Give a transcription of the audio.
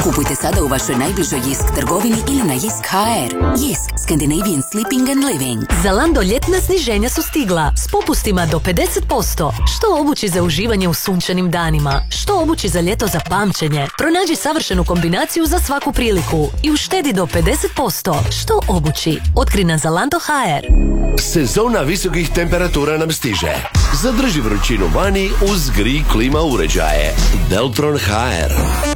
Kupujte sada u vašoj najbližoj Jysk trgovini ili na Jysk.hr. Jysk, Scandinavian Sleeping and Living. Zalando ljetna sniženja su stigla s popustima do 50%. Što obući za uživanje u sunčanim danima? Što obući za ljeto za pamćenje? Pronađi savršenu kombinaciju za svaku priliku i uštedi do 50%. Što obući? Otkri na Zalando.hr. Sezona visokih temperatura nam stiže. Zadrži vrućinu vani uz Gri klima uređaje. Deltron HR.